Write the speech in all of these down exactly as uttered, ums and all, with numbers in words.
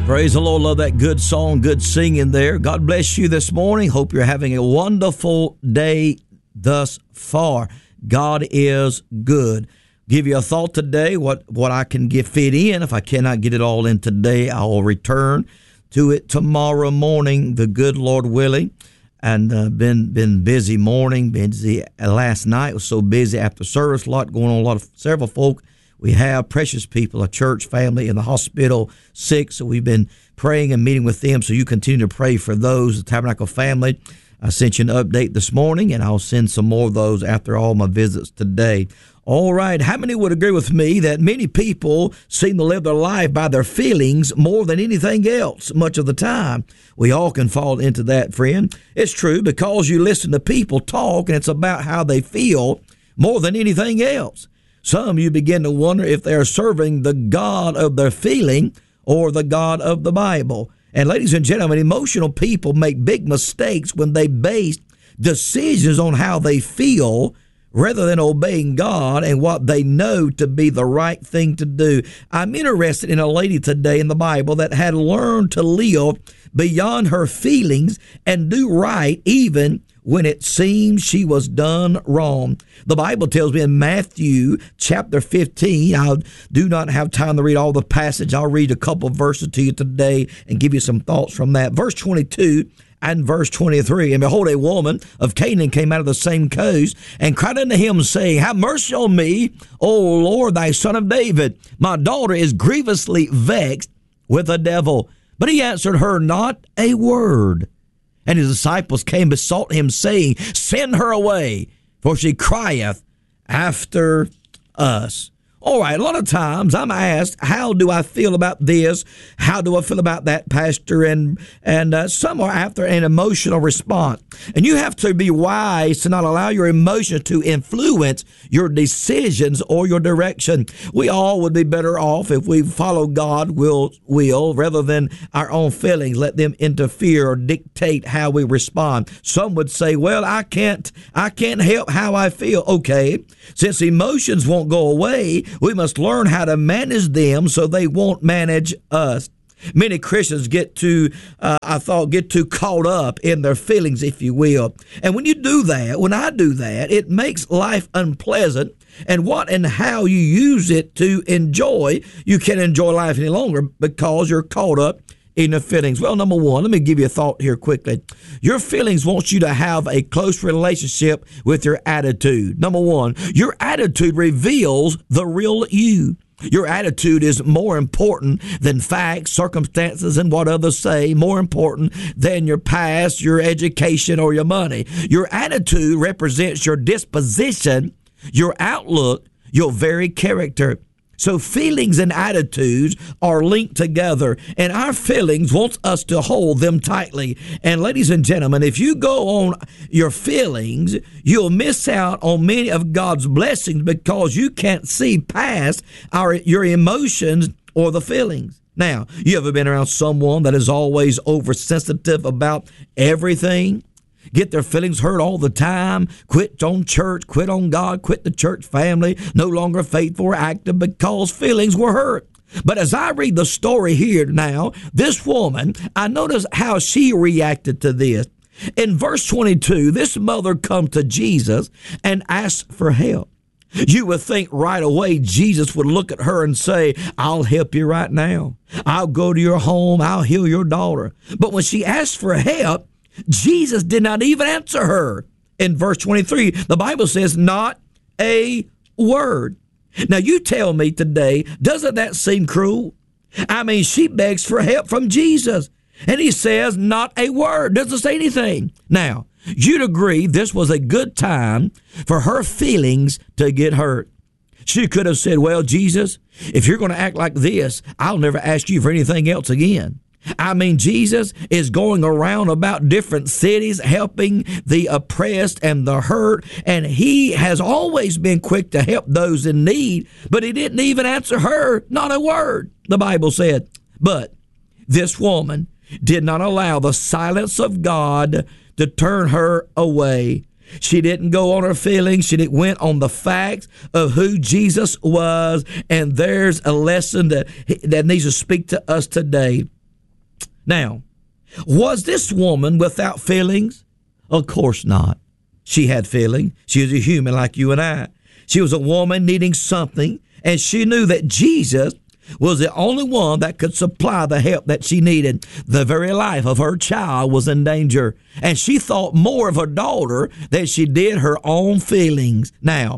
Praise the Lord. Love that good song, good singing there. God bless you this morning. Hope you're having a wonderful day thus far. God is good. Give you a thought today, what, what I can get fit in. If I cannot get it all in today, I will return to it tomorrow morning, the good Lord willing. And uh, been been busy morning, busy last night. Was so busy after service, a lot going on, a lot of several folk. We have precious people, a church family in the hospital, sick. So we've been praying and meeting with them. So you continue to pray for those, the Tabernacle family. I sent you an update this morning, and I'll send some more of those after all my visits today. All right. How many would agree with me that many people seem to live their life by their feelings more than anything else much of the time? We all can fall into that, friend. It's true, because you listen to people talk, and it's about how they feel more than anything else. Some you begin to wonder if they're serving the God of their feeling or the God of the Bible. And ladies and gentlemen, emotional people make big mistakes when they base decisions on how they feel rather than obeying God and what they know to be the right thing to do. I'm interested in a lady today in the Bible that had learned to live beyond her feelings and do right even when it seems she was done wrong. The Bible tells me in Matthew chapter fifteen, I do not have time to read all the passage. I'll read a couple of verses to you today and give you some thoughts from that. Verse twenty-two and verse twenty-three, and behold, a woman of Canaan came out of the same coast and cried unto him, saying, have mercy on me, O Lord, thy son of David. My daughter is grievously vexed with a devil. But he answered her not a word. And his disciples came, besought him, saying, send her away, for she crieth after us. All right, a lot of times I'm asked, how do I feel about this? How do I feel about that, Pastor? And and uh, some are after an emotional response. And you have to be wise to not allow your emotions to influence your decisions or your direction. We all would be better off if we follow God will, will rather than our own feelings, let them interfere or dictate how we respond. Some would say, well, I can't, I can't help how I feel. Okay, since emotions won't go away, we must learn how to manage them so they won't manage us. Many Christians get too, uh, I thought, get too caught up in their feelings, if you will. And when you do that, when I do that, it makes life unpleasant. And what and how you use it to enjoy, you can't enjoy life any longer because you're caught up in the feelings. Well, number one, let me give you a thought here quickly. Your feelings want you to have a close relationship with your attitude. Number one, your attitude reveals the real you. Your attitude is more important than facts, circumstances, and what others say, more important than your past, your education, or your money. Your attitude represents your disposition, your outlook, your very character. So feelings and attitudes are linked together, and our feelings wants us to hold them tightly. And ladies and gentlemen, if you go on your feelings, you'll miss out on many of God's blessings because you can't see past our your emotions or the feelings. Now, you ever been around someone that is always oversensitive about everything? Get their feelings hurt all the time, quit on church, quit on God, quit the church family, no longer faithful or active because feelings were hurt. But as I read the story here now, this woman, I notice how she reacted to this. In verse twenty-two, this mother comes to Jesus and asks for help. You would think right away Jesus would look at her and say, I'll help you right now. I'll go to your home. I'll heal your daughter. But when she asked for help, Jesus did not even answer her. In verse twenty-three, the Bible says, not a word. Now, you tell me today, doesn't that seem cruel? I mean, she begs for help from Jesus, and he says, not a word, doesn't say anything. Now, you'd agree this was a good time for her feelings to get hurt. She could have said, well, Jesus, if you're going to act like this, I'll never ask you for anything else again. I mean, Jesus is going around about different cities helping the oppressed and the hurt, and he has always been quick to help those in need, but he didn't even answer her, not a word, the Bible said. But this woman did not allow the silence of God to turn her away. She didn't go on her feelings. She didn't went on the facts of who Jesus was, and there's a lesson that, that needs to speak to us today. Now, was this woman without feelings? Of course not. She had feelings. She was a human like you and I. She was a woman needing something, and she knew that Jesus was the only one that could supply the help that she needed. The very life of her child was in danger, and she thought more of her daughter than she did her own feelings. Now,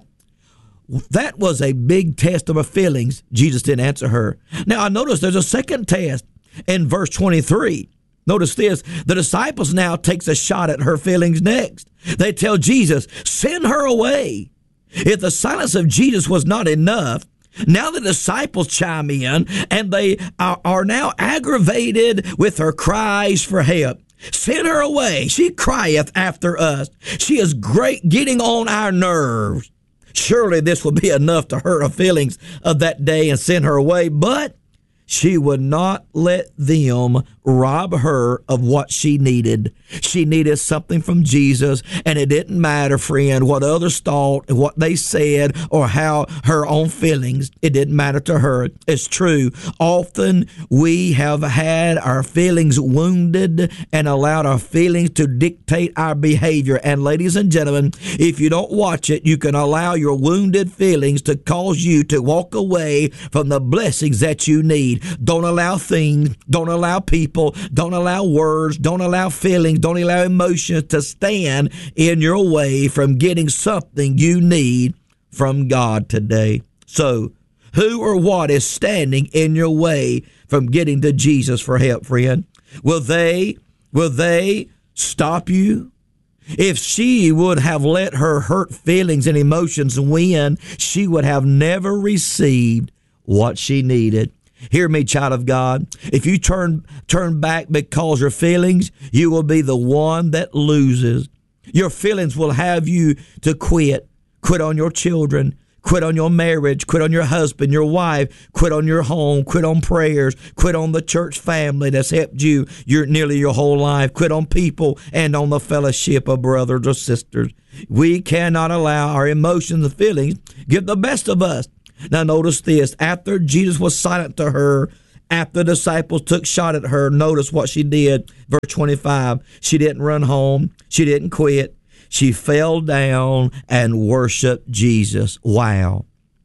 that was a big test of her feelings. Jesus didn't answer her. Now, I notice there's a second test in verse twenty-three. Notice this. The disciples now takes a shot at her feelings next. They tell Jesus, send her away. If the silence of Jesus was not enough, now the disciples chime in, and they are, are now aggravated with her cries for help. Send her away. She crieth after us. She is great getting on our nerves. Surely this would be enough to hurt her feelings of that day and send her away, but she would not let them rob her of what she needed. She needed something from Jesus, and it didn't matter, friend, what others thought, what they said, or how her own feelings. It didn't matter to her. It's true. Often we have had our feelings wounded and allowed our feelings to dictate our behavior. And ladies and gentlemen, if you don't watch it, you can allow your wounded feelings to cause you to walk away from the blessings that you need. Don't allow things, don't allow people, don't allow words, don't allow feelings, don't allow emotions to stand in your way from getting something you need from God today. So, who or what is standing in your way from getting to Jesus for help, friend? Will they, will they stop you? If she would have let her hurt feelings and emotions win, she would have never received what she needed. Hear me, child of God. If you turn turn back because your feelings, you will be the one that loses. Your feelings will have you to quit. Quit on your children. Quit on your marriage. Quit on your husband, your wife. Quit on your home. Quit on prayers. Quit on the church family that's helped you your, nearly your whole life. Quit on people and on the fellowship of brothers or sisters. We cannot allow our emotions and feelings get the best of us. Now notice this. After Jesus was silent to her, after the disciples took shot at her, notice what she did. Verse twenty-five, she didn't run home. She didn't quit. She fell down and worshiped Jesus. Wow.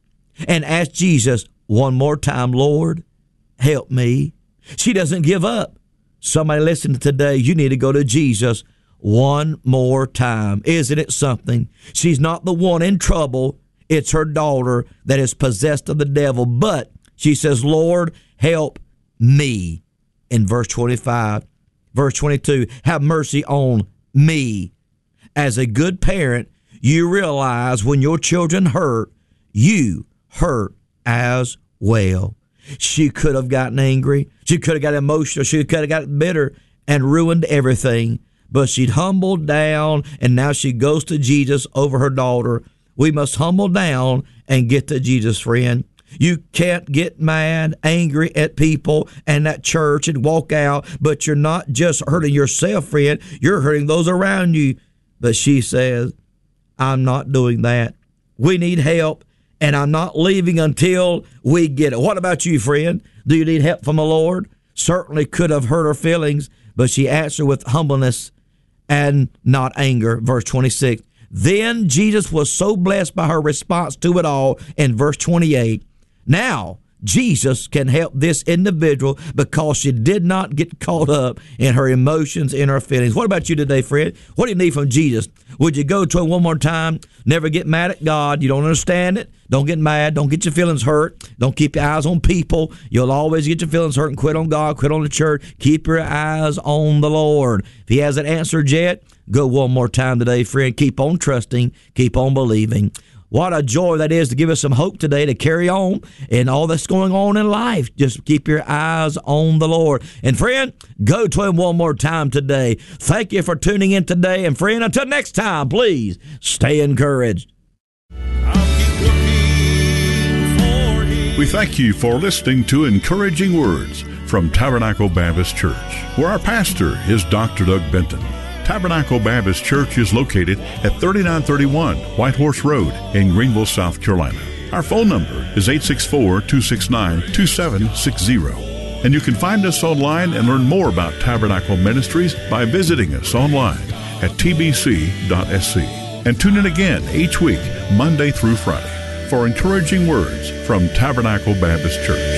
And asked Jesus one more time, Lord, help me. She doesn't give up. Somebody listening today, you need to go to Jesus one more time. Isn't it something? She's not the one in trouble. It's her daughter that is possessed of the devil. But she says, Lord, help me. In verse twenty-five, verse twenty-two, have mercy on me. As a good parent, you realize when your children hurt, you hurt as well. She could have gotten angry. She could have got emotional. She could have got bitter and ruined everything. But she'd humbled down, and now she goes to Jesus over her daughter. We must humble down and get to Jesus, friend. You can't get mad, angry at people and at church and walk out, but you're not just hurting yourself, friend. You're hurting those around you. But she says, I'm not doing that. We need help, and I'm not leaving until we get it. What about you, friend? Do you need help from the Lord? Certainly could have hurt her feelings, but she answered with humbleness and not anger. Verse twenty-six. Then Jesus was so blessed by her response to it all in verse twenty-eight. Now, Jesus can help this individual because she did not get caught up in her emotions, in her feelings. What about you today, friend? What do you need from Jesus? Would you go to him one more time? Never get mad at God. You don't understand it. Don't get mad. Don't get your feelings hurt. Don't keep your eyes on people. You'll always get your feelings hurt and quit on God, quit on the church. Keep your eyes on the Lord. If he hasn't answered yet, go one more time today, friend. Keep on trusting. Keep on believing. What a joy that is to give us some hope today to carry on in all that's going on in life. Just keep your eyes on the Lord. And friend, go to him one more time today. Thank you for tuning in today. And friend, until next time, please stay encouraged. We thank you for listening to Encouraging Words from Tabernacle Baptist Church, where our pastor is Doctor Doug Benton. Tabernacle Baptist Church is located at thirty-nine thirty-one White Horse Road in Greenville, South Carolina. Our phone number is eight six four, two six nine, two seven six zero. And you can find us online and learn more about Tabernacle Ministries by visiting us online at t b c dot s c. And tune in again each week, Monday through Friday, for encouraging words from Tabernacle Baptist Church.